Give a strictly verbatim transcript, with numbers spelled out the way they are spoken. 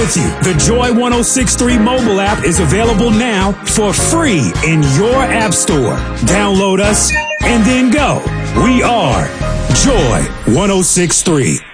With you. The Joy one oh six point three mobile app is available now for free in your app store. Download us and then go. We are Joy one oh six point three.